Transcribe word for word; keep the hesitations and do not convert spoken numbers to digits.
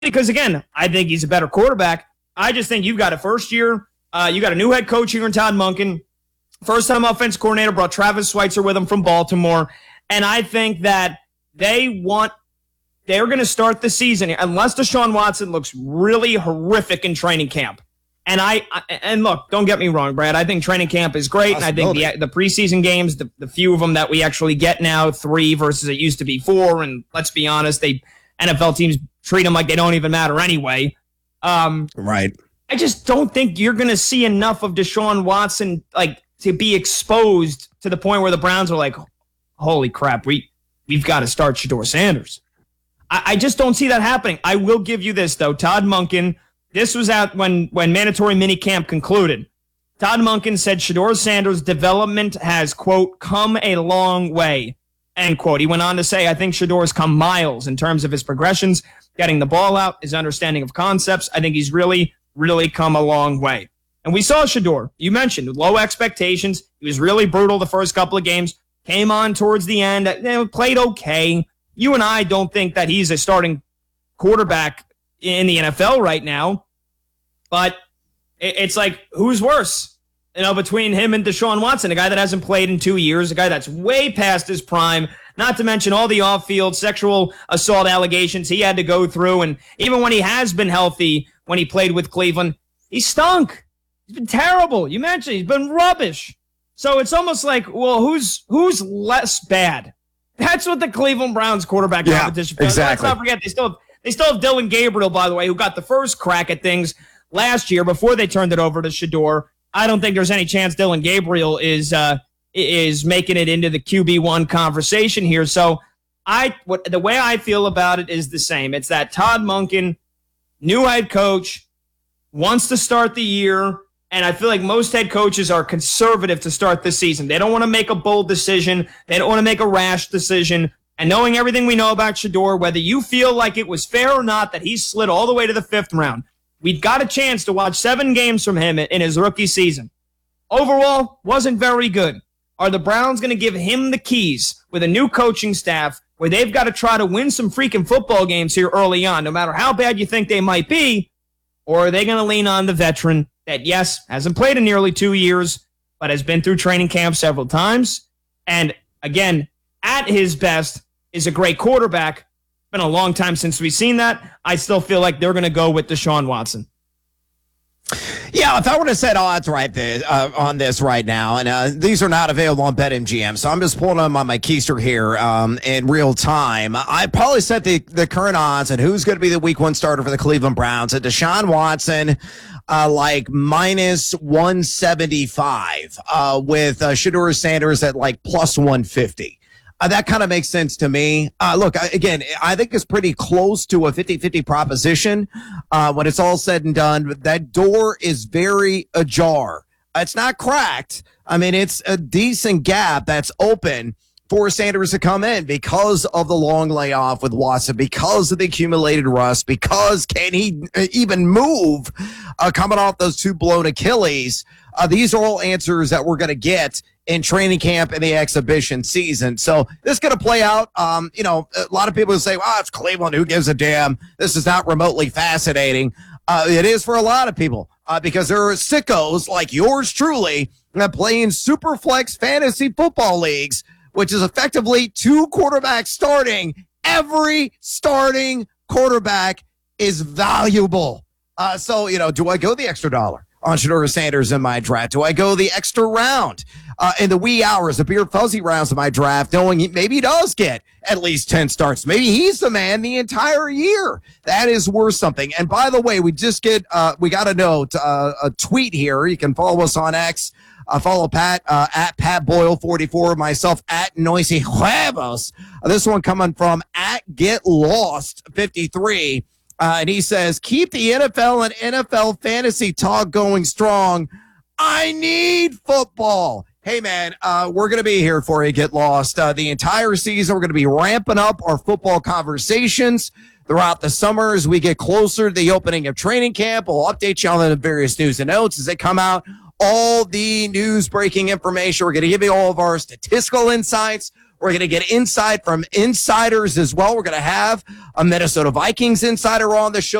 because, again, I think he's a better quarterback. I just think you've got a first year. Uh, you got a new head coach here in Todd Monken. First-time offense coordinator, brought Travis Schweitzer with him from Baltimore. And I think that they want – they're going to start the season, unless Deshaun Watson looks really horrific in training camp. And I, I and look, don't get me wrong, Brad. I think training camp is great, and I think the the preseason games, the, the few of them that we actually get now, three versus it used to be four. And let's be honest, they N F L teams treat them like they don't even matter anyway. Um, right. I just don't think you're going to see enough of Deshaun Watson like to be exposed to the point where the Browns are like, holy crap, we we've got to start Shedeur Sanders. I, I just don't see that happening. I will give you this though, Todd Monken. This was out when, when mandatory minicamp concluded. Todd Monken said Shedeur Sanders' development has, quote, come a long way, end quote. He went on to say, I think Shedeur's come miles in terms of his progressions, getting the ball out, his understanding of concepts. I think he's really, really come a long way. And we saw Shedeur. You mentioned low expectations. He was really brutal the first couple of games. Came on towards the end. You know, played okay. You and I don't think that he's a starting quarterback in the N F L right now, but it's like, who's worse? You know, between him and Deshaun Watson, a guy that hasn't played in two years, a guy that's way past his prime, not to mention all the off-field sexual assault allegations he had to go through, and even when he has been healthy, when he played with Cleveland, he stunk. He's been terrible. You mentioned he's been rubbish. So it's almost like, well, who's who's less bad? That's what the Cleveland Browns quarterback yeah, competition. Exactly. Let's not forget, they still have They still have Dylan Gabriel, by the way, who got the first crack at things last year before they turned it over to Shedeur. I don't think there's any chance Dylan Gabriel is uh, is making it into the Q B one conversation here. So I, what the way I feel about it is the same. It's that Todd Monken, new head coach, wants to start the year, and I feel like most head coaches are conservative to start the season. They don't want to make a bold decision. They don't want to make a rash decision. And knowing everything we know about Shedeur, whether you feel like it was fair or not that he slid all the way to the fifth round, we've got a chance to watch seven games from him in his rookie season. Overall, wasn't very good. Are the Browns going to give him the keys with a new coaching staff where they've got to try to win some freaking football games here early on, no matter how bad you think they might be? Or are they going to lean on the veteran that, yes, hasn't played in nearly two years, but has been through training camp several times? And again, at his best, is a great quarterback. Been a long time since we've seen that. I still feel like they're going to go with Deshaun Watson. Yeah, if I were to set odds right there uh, on this right now, and uh, these are not available on BetMGM, so I'm just pulling them on my keister here um, in real time. I'd probably set the, the current odds and who's going to be the week one starter for the Cleveland Browns. At Deshaun Watson, uh, like minus one seventy-five, uh, with uh, Shedeur Sanders at like plus one fifty. Uh, that kind of makes sense to me. Uh, look, I, again, I think it's pretty close to a fifty-fifty proposition uh, when it's all said and done. That door is very ajar. It's not cracked. I mean, it's a decent gap that's open for Sanders to come in because of the long layoff with Watson, because of the accumulated rust, because can he even move uh, coming off those two blown Achilles? Uh, these are all answers that we're going to get in training camp and the exhibition season. So this is going to play out. Um, you know, a lot of people say, well, it's Cleveland. Who gives a damn? This is not remotely fascinating. Uh, it is for a lot of people uh, because there are sickos like yours truly that play in super flex fantasy football leagues, which is effectively two quarterbacks starting. Every starting quarterback is valuable. Uh, so, you know, do I go the extra dollar on Shedeur Sanders in my draft? Do I go the extra round uh, in the wee hours, the beer fuzzy rounds of my draft, knowing he, maybe he does get at least ten starts? Maybe he's the man the entire year. That is worth something. And by the way, we just get, uh, we got a note, uh, a tweet here. You can follow us on X. Uh, follow Pat uh, at Pat Boyle forty-four, myself at Noisy Huevos. Uh, this one coming from at Get Lost fifty-three. Uh, and he says, keep the N F L and N F L fantasy talk going strong. I need football. Hey, man, uh, we're going to be here for you, Get Lost. Uh, the entire season, we're going to be ramping up our football conversations throughout the summer as we get closer to the opening of training camp. We'll update you on the various news and notes as they come out. All the news breaking information. We're going to give you all of our statistical insights. We're going to get insight from insiders as well. We're going to have a Minnesota Vikings insider on the show.